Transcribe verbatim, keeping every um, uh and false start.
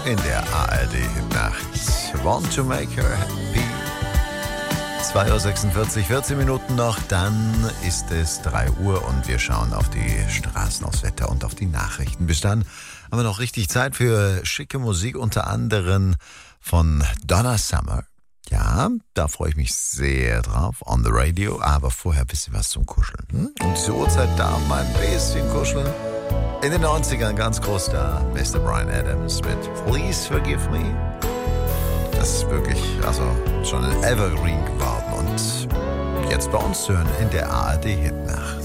in der A R D-Nacht. Want to make her happy. zwei Uhr sechsundvierzig, vierzehn Minuten noch, dann ist es drei Uhr und wir schauen auf die Straßen, aufs Wetter und auf die Nachrichten. Bis dann haben wir noch richtig Zeit für schicke Musik, unter anderem von Donna Summer. Ja, da freue ich mich sehr drauf, on the radio, aber vorher ein bisschen was zum Kuscheln. Hm? Um diese Uhrzeit darf man ein bisschen kuscheln. In den neunzigern ganz groß da, Mister Bryan Adams mit Please Forgive Me. Das ist wirklich, also schon ein Evergreen geworden und jetzt bei uns zu hören in der A R D-Hitnacht.